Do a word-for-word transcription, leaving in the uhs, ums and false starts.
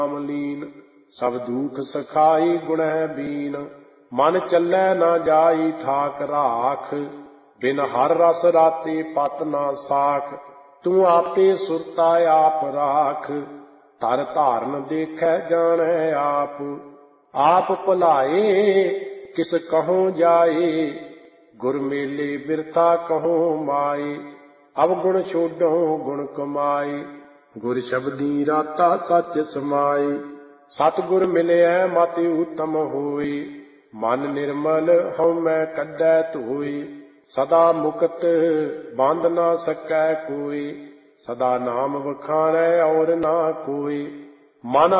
ਨਾਮ ਲੀਨ। ਸਭ ਦੁਖ ਸਖਾਈ ਗੁਣਹਿ ਬੀਨ। ਮਨ ਚੱਲੈ ਨਾ ਜਾਈ ਠਾਕ ਰਾਖ। ਬਿਨ ਹਰ ਰਸ ਰਾਤੇ ਪਤ ਨਾ ਸਾਖ। ਤੂੰ ਆਪੇ ਸੁਰਤਾ ਆਪ ਰਾਖ। ਧਰ ਧਾਰਨ ਦੇਖੈ ਜਾਣੈ ਆਪ। ਆਪ ਭੁਲਾਏ ਕਿਸ ਕਹੋਂ ਜਾਏ। ਗੁਰ ਮੇਲੇ ਬਿਰਥਾ ਕਹੋਂ ਮਾਏ। ਅਵਗੁਣ ਛੋਡੋਂ ਗੁਣ ਕਮਾਏ। ਗੁਰ ਸ਼ਬਦੀ ਰਾਤਾ ਸੱਚ ਸਮਾਏ। ਸਤਿਗੁਰ ਮਿਲਿਐ ਮਤਿ ਊਤਮ ਹੋਏ। ਮਨ ਨਿਰਮਲ ਹਉਮੈ ਕੱਢੈ ਧੋਏ। ਸਦਾ ਮੁਕਤ ਬੰਧ ਨਾ ਸਕੈ ਕੋਇ। ਸਦਾ ਨਾਮ ਵਖਾਣੈ ਔਰ ਨਾ ਕੋਇ। ਮਨ